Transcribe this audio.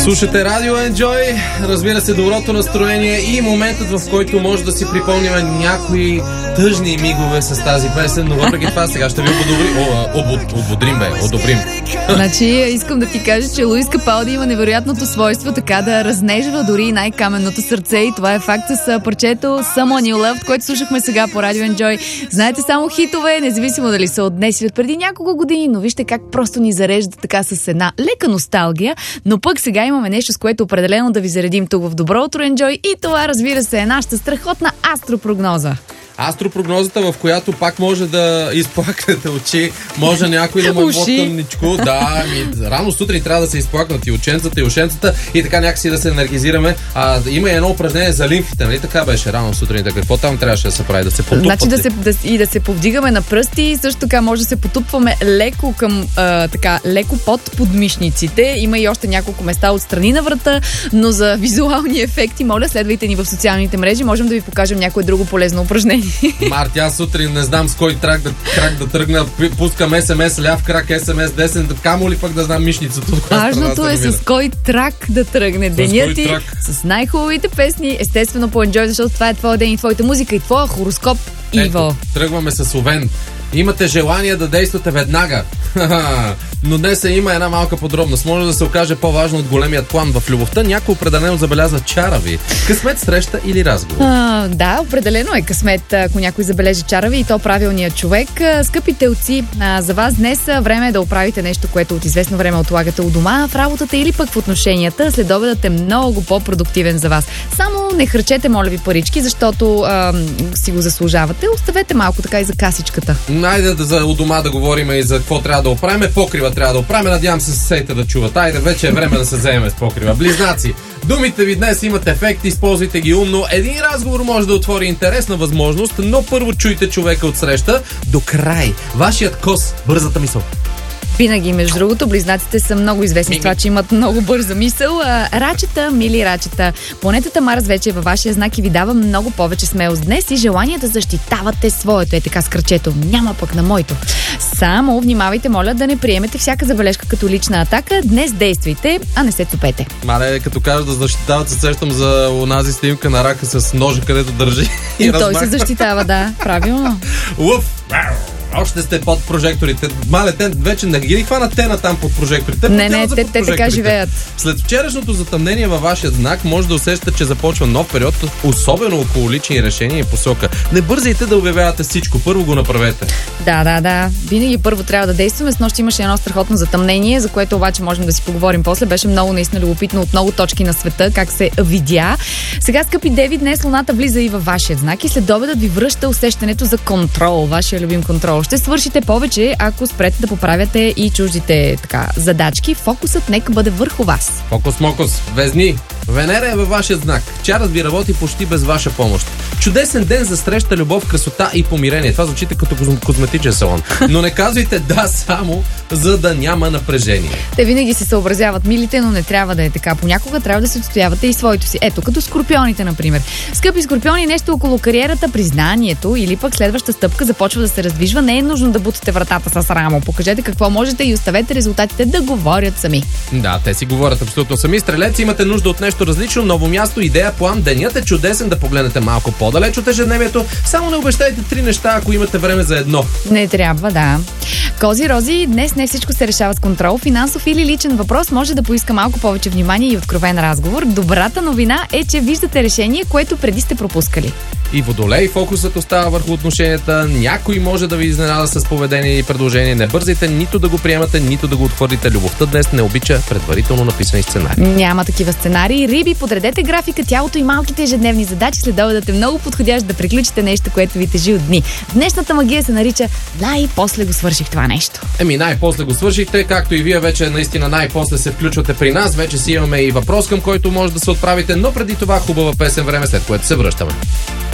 Слушате Радио Enjoy, разбира се, доброто настроение и моментът, в който може да си припомним някои тъжни мигове с тази песен, но въпреки това сега ще ви одобрим. Значи, искам да ти кажа, че Луис Капалди има невероятното свойство така да разнежва дори най-каменното сърце и това е факт с парчето Someone You Loved, което слушахме сега по Радио Enjoy. Знаете само хитове, независимо дали са от днес или от преди няколко години, но вижте как просто ни зарежда така с една лека носталгия, но пък сега имаме нещо, с което определено да ви заредим тук в Добро утро, Enjoy, и това, разбира се, е нашата страхотна астропрогноза. Астропрогнозата, в която пак може да изплакнете очи, може някой да му тъмничко. Да, рано сутрин трябва да се изплакнат и оченцата, и ушенцата и така някакси да се енергизираме. Има и едно упражнение за лимфите, нали така беше рано сутрин? Какво там трябваше да се прави? Да се потупвате? Значи да се повдигаме на пръсти, също така може да се потупваме леко към леко под подмишниците. Има и още няколко места отстрани на врата, но за визуални ефекти, моля, следвайте ни в социалните мрежи, можем да ви покажем някое друго полезно упражнение. Марти, аз сутрин не знам с кой крак да тръгна, пускам СМС ляв крак, СМС десен, камо ли пък да знам мишницата. Важното е с кой трак да тръгне денят ти, с най-хубавите песни, естествено по Enjoy, защото това е твоя ден и твоята музика и твоя хороскоп, Иво. Тръгваме с Овен. Имате желание да действате веднага. Но днес има една малка подробност. Може да се окаже по-важно от големият план в любовта. Някой определено забелязва чара ви. Късмет, среща или разговор? Да, определено е късмет, ако някой забележи чара ви и то правилният човек. Скъпи телци, за вас днес време е да оправите нещо, което от известно време отлагате у дома, в работата или пък в отношенията. Следобедът е много по-продуктивен за вас. Само не хръчете, моля ви, парички, защото си го заслужавате. Оставете малко така и за касичката. Айде за у дома да говорим и за какво трябва да оправим. Покрива трябва да оправим. Надявам се съседите да чуват. Айде, вече е време да се вземем с покрива. Близнаци, думите ви днес имат ефект, използвайте ги умно. Един разговор може да отвори интересна възможност, но първо чуйте човека от среща до край. Вашият кос, бързата мисъл. Винаги, между другото, близнаците са много известни с това, че имат много бърза мисъл. Рачета, мили рачета, планетата Марс вече е във вашия знак и ви дава много повече смелост днес и желание да защитавате своето. Е така с кръчето. Няма пък на моето. Само внимавайте, моля, да не приемете всяка забележка като лична атака. Днес действайте, а не се цупете. Мале, като кажа да защитават, се сещам за онази снимка на рака с ножа, където държи. И той се защитава, да. Правилно. Уф! Още сте под прожекторите. Мале, те вече не ги хванат те на там под прожекторите. Не, те така живеят. След вчерашното затъмнение във вашия знак може да усещате, че започва нов период, особено около лични решения и посока. Не бързайте да обявявате всичко. Първо го направете. Да. Винаги първо трябва да действаме. Снощи имаше едно страхотно затъмнение, за което обаче можем да си поговорим после. Беше много наистина любопитно от много точки на света, как се видя. Сега, скъпи деви, днес луната влиза и във вашия знак и след обедът ви връща усещането за контрол, вашия любим контрол. Ще свършите повече, ако спрете да поправяте и чуждите задачки. Фокусът нека бъде върху вас. Фокус-мокус. Везни. Венера е във вашия знак. Чарът ви работи почти без ваша помощ. Чудесен ден за среща, любов, красота и помирение. Това звучите като козметичен салон. Но не казвайте да само, за да няма напрежение. Те винаги се съобразяват милите, но не трябва да е така. Понякога трябва да се отстоявате и своето си. Ето, като скорпионите, например. Скъпи скорпиони, нещо около кариерата, признанието или пък следваща стъпка започва да се раздвижва. Не е нужно да бутате вратата с рамо. Покажете какво можете и оставете резултатите да говорят сами. Да, те си говорят абсолютно сами. Стрелеци, имате нужда от нещо различно, ново място, идея, план. Денят е чудесен да погледнете малко по-далеч от ежедневието. Само не обещайте 3 неща, ако имате време за едно. Не трябва, да. Кози, рози, днес не всичко се решава с контрол. Финансов или личен въпрос може да поиска малко повече внимание и откровен разговор. Добрата новина е, че виждате решение, което преди сте пропускали. И Водолей, фокусът остава върху отношенията. Някой може да ви изненада с поведение и предложение. Не бързайте нито да го приемате, нито да го отхвърлите. Любовта днес не обича предварително написани сценарии. Няма такива сценарии. Риби, подредете графика, тялото и малките ежедневни задачи. Следобедът е много подходящ да приключите нещо, което ви тежи от дни. Днешната магия се нарича най-после го свърших това нещо. Най-после го свършихте, както и вие вече наистина най-после се включвате при нас. Вече си имаме и въпрос, към който може да се отправите, но преди това хубава песен време, след което се връщаме.